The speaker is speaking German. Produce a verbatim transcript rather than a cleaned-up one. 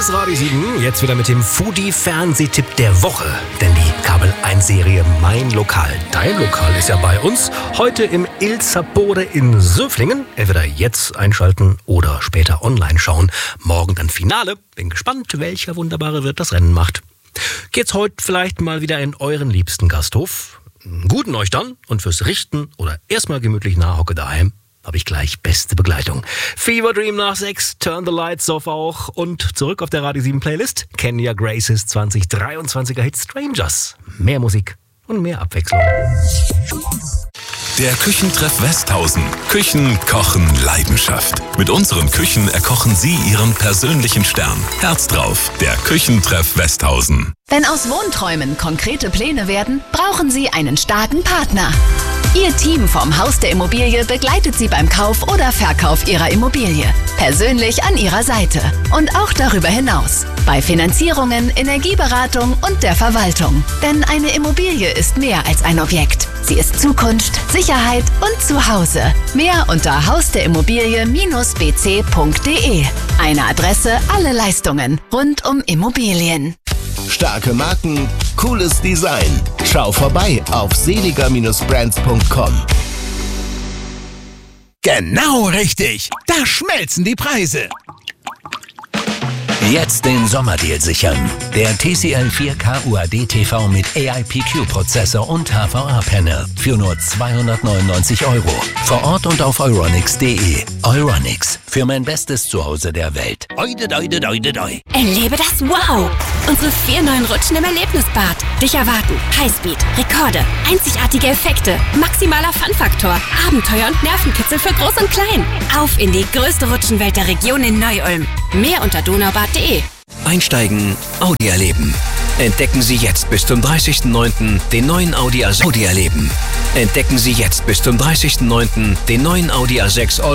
ist Radio sieben. Jetzt wieder mit dem Foodie-Fernsehtipp der Woche. Denn die Kabel eins Serie Mein Lokal, Dein Lokal ist ja bei uns. Heute im Il Sapore in Söflingen. Entweder jetzt einschalten oder später online schauen. Morgen dann Finale. Bin gespannt, welcher wunderbare Wirt das Rennen macht. Geht's heute vielleicht mal wieder in euren liebsten Gasthof? Guten euch dann und fürs Richten oder erstmal gemütlich nachhocke daheim habe ich gleich beste Begleitung. Fever Dream nach sechs, Turn the Lights Off auch und zurück auf der Radio sieben Playlist. Kenya Graces zwanzig dreiundzwanziger Hit Strangers. Mehr Musik und mehr Abwechslung. Der Küchentreff Westhausen. Küchen, Kochen, Leidenschaft. Mit unseren Küchen erkochen Sie Ihren persönlichen Stern. Herz drauf, der Küchentreff Westhausen. Wenn aus Wohnträumen konkrete Pläne werden, brauchen Sie einen starken Partner. Ihr Team vom Haus der Immobilie begleitet Sie beim Kauf oder Verkauf Ihrer Immobilie. Persönlich an Ihrer Seite. Und auch darüber hinaus. Bei Finanzierungen, Energieberatung und der Verwaltung. Denn eine Immobilie ist mehr als ein Objekt. Sie ist Zukunft, Sicherheit und Zuhause. Mehr unter haus der immobilie b c punkt d e. Eine Adresse, alle Leistungen rund um Immobilien. Starke Marken, cooles Design. Schau vorbei auf seliger Bindestrich brands punkt com. Genau richtig. Da schmelzen die Preise. Jetzt den Sommerdeal sichern. Der T C L vier K U A D T V mit A I P Q-Prozessor und H V A-Panel für nur zweihundertneunundneunzig Euro. Vor Ort und auf euronics punkt d e. Euronics, für mein bestes Zuhause der Welt. Oide, oide, oide, oide. Erlebe das Wow! Unsere vier neuen Rutschen im Erlebnisbad. Dich erwarten Highspeed, Rekorde, einzigartige Effekte, maximaler Fun-Faktor, Abenteuer und Nervenkitzel für Groß und Klein. Auf in die größte Rutschenwelt der Region in Neu-Ulm. Mehr unter donaubad punkt d e. Einsteigen, Audi erleben. Entdecken Sie jetzt bis zum dreißigsten neunten den neuen Audi A sechs Audi erleben. Entdecken Sie jetzt bis zum dreißigsten neunten den neuen Audi A sechs